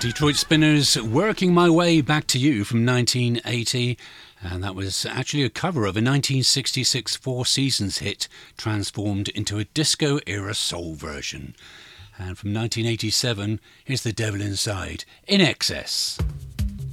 Detroit Spinners, Working My Way Back to You from 1980. And that was actually a cover of a 1966 Four Seasons hit transformed into a disco-era soul version. And from 1987, here's The Devil Inside, In Excess.